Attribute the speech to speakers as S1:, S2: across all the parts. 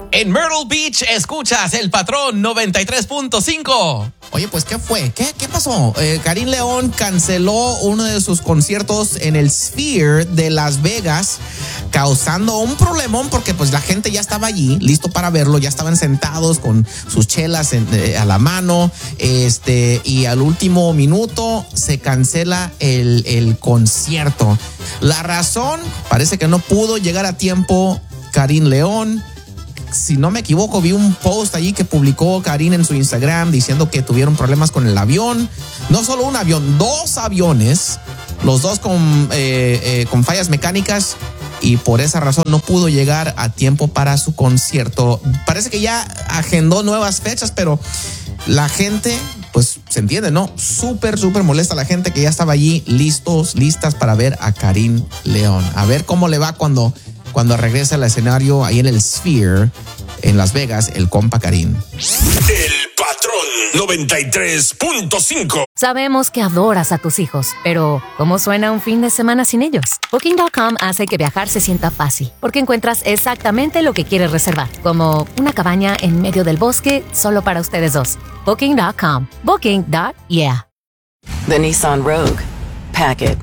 S1: En Myrtle Beach escuchas El Patrón 93.5.
S2: Oye, pues, ¿qué fue? ¿Qué pasó? Karim León canceló uno de sus conciertos en el Sphere de Las Vegas, causando un problemón porque pues la gente ya estaba allí, listo para verlo, ya estaban sentados con sus chelas a la mano, y al último minuto se cancela el concierto. La razón, parece que no pudo llegar a tiempo Karim León. Si no me equivoco, vi un post allí que publicó Karim en su Instagram diciendo que tuvieron problemas con el avión. No solo un avión, 2 aviones, los dos con fallas mecánicas, y por esa razón no pudo llegar a tiempo para su concierto. Parece que ya agendó nuevas fechas, pero la gente, pues se entiende, ¿no? Súper molesta la gente que ya estaba allí listas para ver a Karim León. A ver cómo le va cuando regresa al escenario ahí en el Sphere en Las Vegas, el compa Karim.
S3: El Patrón 93.5.
S4: Sabemos que adoras a tus hijos, pero ¿cómo suena un fin de semana sin ellos? Booking.com hace que viajar se sienta fácil, porque encuentras exactamente lo que quieres reservar, como una cabaña en medio del bosque solo para ustedes dos. Booking.com. Booking.yeah.
S5: The Nissan Rogue. Pack it.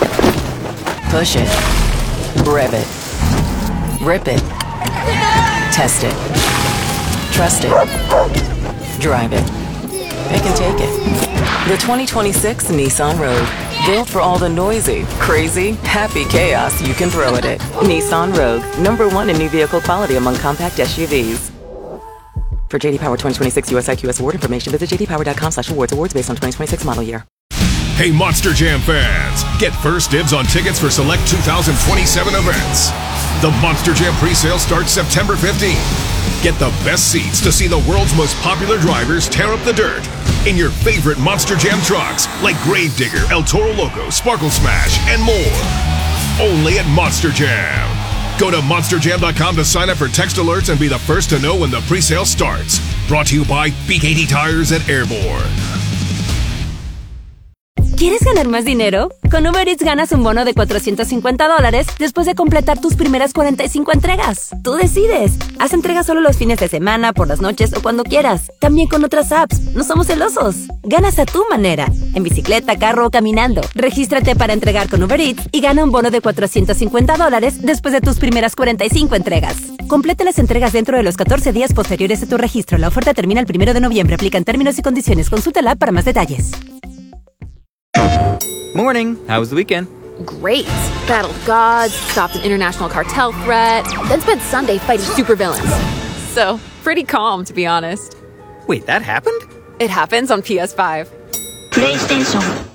S5: Push it. Rev it. Rip it. Test it. Trust it. Drive it. Pick and take it. The 2026 Nissan Rogue. Built for all the noisy, crazy, happy chaos you can throw at it. Nissan Rogue. #1 in new vehicle quality among compact SUVs. For JD Power 2026 US IQS award information, visit jdpower.com/awards. Awards based on 2026 model year.
S3: Hey, Monster Jam fans, get first dibs on tickets for select 2027 events. The Monster Jam presale starts September 15th. Get the best seats to see the world's most popular drivers tear up the dirt in your favorite Monster Jam trucks like Gravedigger, El Toro Loco, Sparkle Smash, and more. Only at Monster Jam. Go to monsterjam.com to sign up for text alerts and be the first to know when the presale starts. Brought to you by BKT Tires at Airborne.
S6: ¿Quieres ganar más dinero? Con Uber Eats ganas un bono de $450 después de completar tus primeras 45 entregas. Tú decides. Haz entregas solo los fines de semana, por las noches o cuando quieras. También con otras apps. No somos celosos. Ganas a tu manera. En bicicleta, carro o caminando. Regístrate para entregar con Uber Eats y gana un bono de $450 después de tus primeras 45 entregas. Complete las entregas dentro de los 14 días posteriores a tu registro. La oferta termina el 1 de noviembre. Aplican términos y condiciones. Consulta la app para más detalles.
S7: Morning. How was the weekend?
S8: Great. Battled gods, stopped an international cartel threat, then spent Sunday fighting supervillains. So, pretty calm, to be honest.
S7: Wait, that happened?
S8: It happens on PS5.
S9: PlayStation